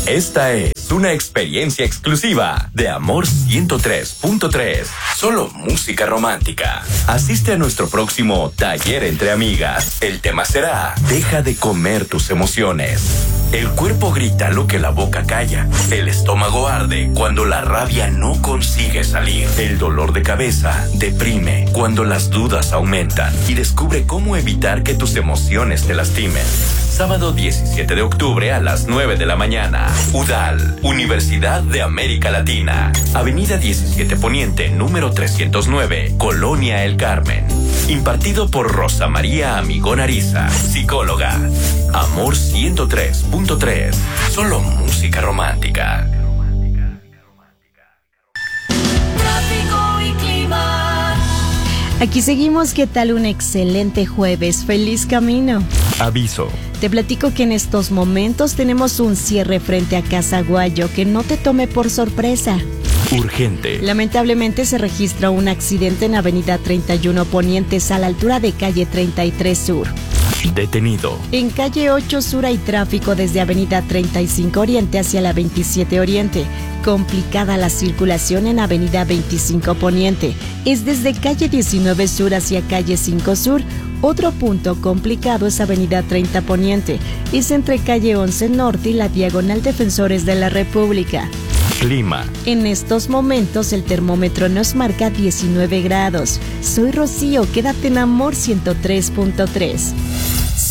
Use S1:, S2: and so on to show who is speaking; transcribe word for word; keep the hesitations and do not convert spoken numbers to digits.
S1: Esta es una experiencia exclusiva de Amor ciento tres punto tres. Solo música romántica. Asiste a nuestro próximo taller entre amigas. El tema será: deja de comer tus emociones. El cuerpo grita lo que la boca calla. El estómago arde cuando la rabia no consigue salir. El dolor de cabeza deprime cuando las dudas aumentan. Y descubre cómo evitar que tus emociones te lastimen. Sábado diecisiete de octubre a las nueve de la mañana. UDAL, Universidad de América Latina. Avenida diecisiete Poniente, número trescientos nueve, Colonia El Carmen. Impartido por Rosa María Amigón Ariza, psicóloga. Amor ciento tres punto tres. Solo música romántica.
S2: Tráfico y clima.
S3: Aquí seguimos. ¿Qué tal? Un excelente jueves. Feliz camino.
S1: Aviso.
S3: Te platico que en estos momentos tenemos un cierre frente a Casaguayo, que no te tome por sorpresa.
S1: Urgente.
S3: Lamentablemente se registra un accidente en Avenida treinta y uno Ponientes a la altura de calle treinta y tres Sur.
S1: Detenido.
S3: En calle ocho Sur hay tráfico desde Avenida treinta y cinco Oriente hacia la veintisiete Oriente. Complicada la circulación en Avenida veinticinco Poniente. Es desde calle diecinueve Sur hacia calle cinco Sur. Otro punto complicado es Avenida treinta Poniente. Es entre calle once Norte y la Diagonal Defensores de la República.
S1: Clima.
S3: En estos momentos el termómetro nos marca diecinueve grados. Soy Rocío, quédate en Amor ciento tres punto tres.